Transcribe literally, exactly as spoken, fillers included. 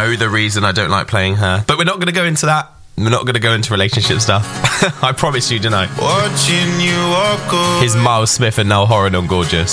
know the reason I don't like playing her. But we're not going to go into that. We're not going to go into relationship stuff. I promise you, don't I? Watching you walk away. Here's Miles Smith and Niall Horan on Gorgeous.